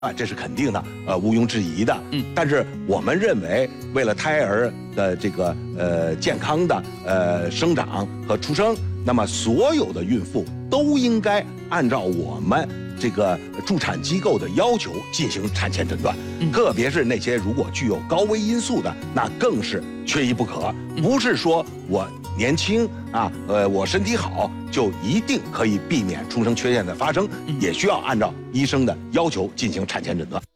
啊，这是肯定的，毋庸置疑的。但是我们认为，为了胎儿的这个健康的生长和出生，那么所有的孕妇都应该按照我们这个助产机构的要求进行产前诊断，特别是那些如果具有高危因素的，那更是缺一不可。不是说我年轻啊，我身体好就一定可以避免出生缺陷的发生，也需要按照医生的要求进行产前诊断。